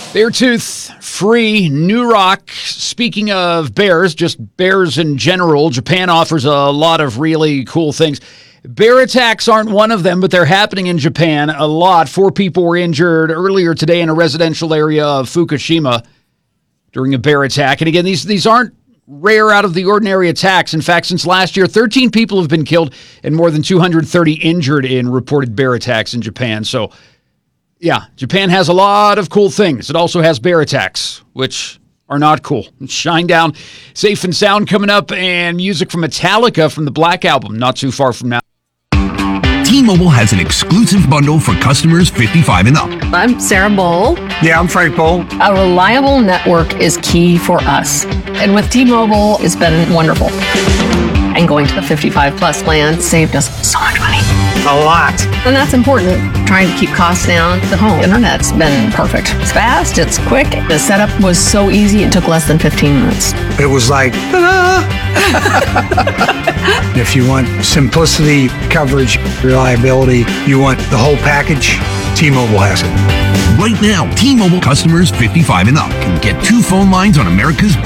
Beartooth free new rock. Speaking of bears, just bears in general, Japan offers a lot of really cool things. Bear attacks aren't one of them, but they're happening in Japan a lot. 4 people were injured earlier today in a residential area of Fukushima during a bear attack. And again, these aren't rare out of the ordinary attacks. In fact, since last year, 13 people have been killed and more than 230 injured in reported bear attacks in Japan. So, yeah, Japan has a lot of cool things. It also has bear attacks, which are not cool. Shinedown, Safe and Sound coming up, and music from Metallica from the Black Album, not too far from now. T-Mobile has an exclusive bundle for customers 55 and up. I'm Sarah Bowl. Yeah, I'm Frank Bowl. A reliable network is key for us. And with T-Mobile, it's been wonderful. And going to the 55 plus plan saved us so much money. A lot. And that's important. Trying to keep costs down. The home internet's been perfect. It's fast, it's quick. The setup was so easy, it took less than 15 minutes. It was like, ta-da! If you want simplicity, coverage, reliability, you want the whole package, T-Mobile has it. Right now, T-Mobile customers 55 and up can get 2 phone lines on America's